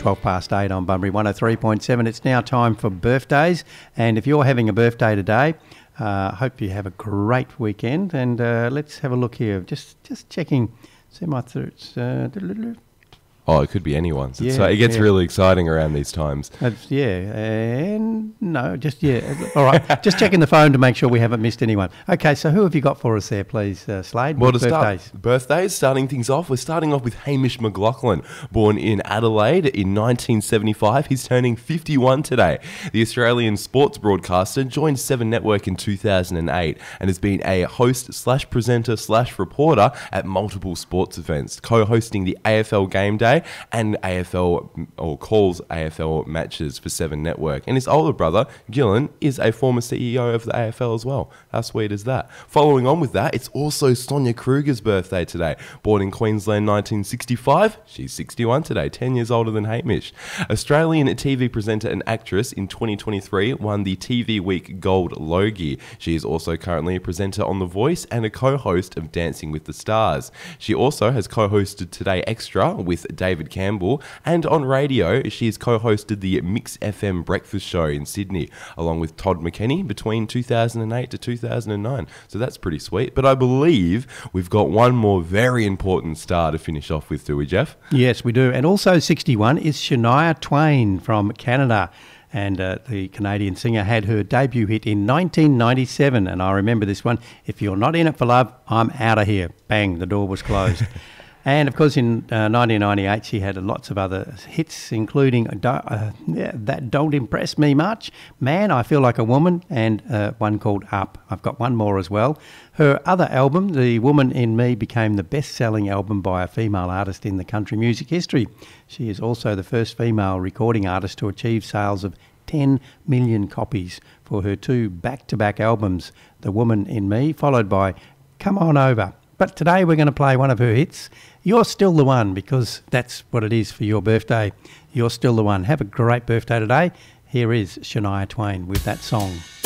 12 past 8 on Bunbury 103.7. It's now time for birthdays, and if you're having a birthday today, hope you have a great weekend. And let's have a look here. Just checking. See my thoughts. Oh, it could be anyone's. It gets really exciting around these times. All right, just checking the phone to make sure we haven't missed anyone. Okay, so who have you got for us there, please, Slade? Well, birthdays, starting things off, we're starting off with Hamish McLaughlin, born in Adelaide in 1975. He's turning 51 today. The Australian sports broadcaster joined Seven Network in 2008 and has been a host/presenter/reporter at multiple sports events, co-hosting the AFL Game Day and calls AFL matches for Seven Network. And his older brother, Gillen, is a former CEO of the AFL as well. How sweet is that? Following on with that, it's also Sonia Kruger's birthday today. Born in Queensland 1965, she's 61 today, 10 years older than Hamish. Australian TV presenter and actress in 2023 won the TV Week Gold Logie. She is also currently a presenter on The Voice and a co-host of Dancing with the Stars. She also has co-hosted Today Extra with David Campbell, and on radio she has co-hosted the Mix FM breakfast show in Sydney along with Todd McKenney between 2008 to 2009. So that's pretty sweet. But I believe we've got one more very important star to finish off with, do we, Jeff? Yes, we do. And also 61 is Shania Twain from Canada. And the Canadian singer had her debut hit in 1997. And I remember this one. If you're not in it for love, I'm out of here. Bang, the door was closed. And, of course, in 1998, she had lots of other hits, including That Don't Impress Me Much, Man, I Feel Like a Woman, and one called Up. I've got one more as well. Her other album, The Woman in Me, became the best-selling album by a female artist in the country music history. She is also the first female recording artist to achieve sales of 10 million copies for her two back-to-back albums, The Woman in Me, followed by Come On Over. But today we're going to play one of her hits, You're Still the One, because that's what it is for your birthday. You're still the one. Have a great birthday today. Here is Shania Twain with that song.